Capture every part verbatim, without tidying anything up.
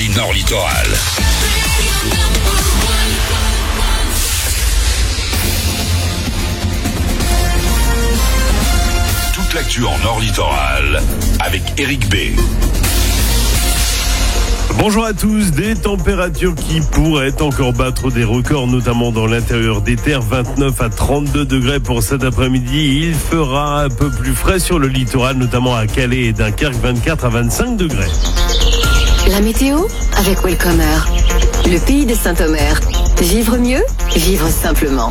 Énergie Nord Littoral. Toute l'actu en Nord Littoral avec Eric B. Bonjour à tous, des températures qui pourraient encore battre des records, notamment dans l'intérieur des terres, vingt-neuf à trente-deux degrés pour cet après-midi. Il fera un peu plus frais sur le littoral, notamment à Calais et Dunkerque, vingt-quatre à vingt-cinq degrés. La météo avec Welcomer, le pays de Saint-Omer. Vivre mieux, vivre simplement.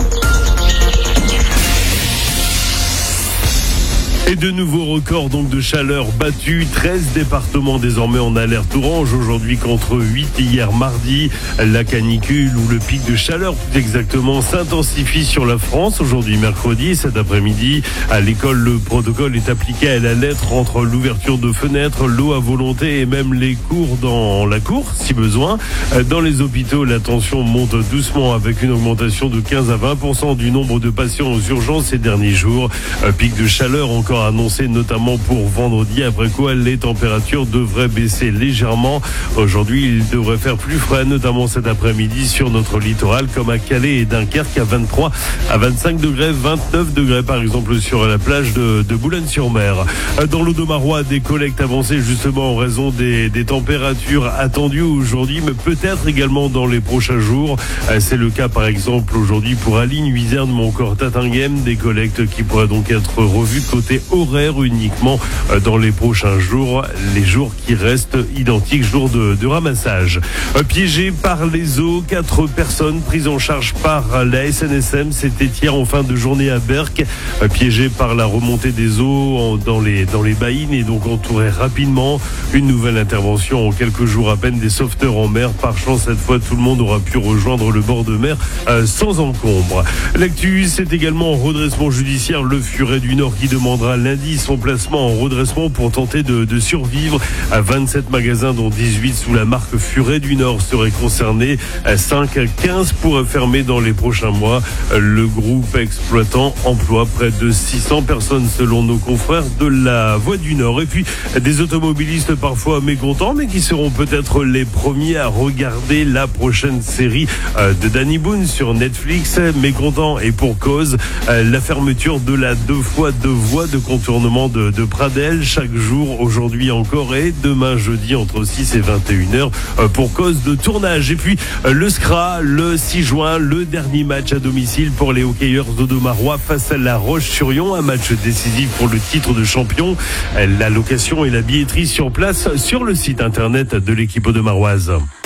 Et de nouveaux records donc de chaleur battus, treize départements désormais en alerte orange aujourd'hui contre huit hier mardi. La canicule ou le pic de chaleur plus exactement s'intensifie sur la France aujourd'hui mercredi. Cet après-midi à l'école, le protocole est appliqué à la lettre entre l'ouverture de fenêtres, l'eau à volonté et même les cours dans la cour si besoin. Dans les hôpitaux, la tension monte doucement avec une augmentation de quinze à vingt pour cent du nombre de patients aux urgences ces derniers jours. Un pic de chaleur encore annoncé notamment pour vendredi, après quoi les températures devraient baisser légèrement. Aujourd'hui, il devrait faire plus frais, notamment cet après-midi sur notre littoral, comme à Calais et Dunkerque à vingt-trois à vingt-cinq degrés, vingt-neuf degrés par exemple sur la plage de, de Boulogne-sur-Mer. Dans l'Audomarois, des collectes avancées justement en raison des, des températures attendues aujourd'hui, mais peut-être également dans les prochains jours. C'est le cas par exemple aujourd'hui pour Aline, Huizerne ou encore Tatinghem, des collectes qui pourraient donc être revues côté horaire uniquement dans les prochains jours, les jours qui restent identiques, jours de, de ramassage. Piégés par les eaux, quatre personnes prises en charge par la S N S M, c'était hier en fin de journée à Berck, piégés par la remontée des eaux dans les, dans les baïnes et donc entourés rapidement. Une nouvelle intervention en quelques jours à peine des sauveteurs en mer. Par chance, cette fois, tout le monde aura pu rejoindre le bord de mer euh, sans encombre. L'actu, c'est également en redressement judiciaire. Le Furet du Nord qui demandera lundi son placement en redressement pour tenter de, de survivre. À vingt-sept magasins, dont dix-huit sous la marque Furet du Nord, seraient concernés. cinq à quinze pourraient fermer dans les prochains mois. Le groupe exploitant emploie près de six cents personnes selon nos confrères de la Voix du Nord. Et puis des automobilistes parfois mécontents, mais qui seront peut-être les premiers à regarder la prochaine série de Danny Boone sur Netflix. Mécontents et pour cause, la fermeture de la deux fois deux voies de contournement de, de Pradelles chaque jour, aujourd'hui encore et demain jeudi entre six et vingt et une heures pour cause de tournage. Et puis le S C R A, le six juin, le dernier match à domicile pour les hockeyeurs audomarois face à La Roche-sur-Yon, un match décisif pour le titre de champion. La location et la billetterie sur place sur le site internet de l'équipe audomaroise.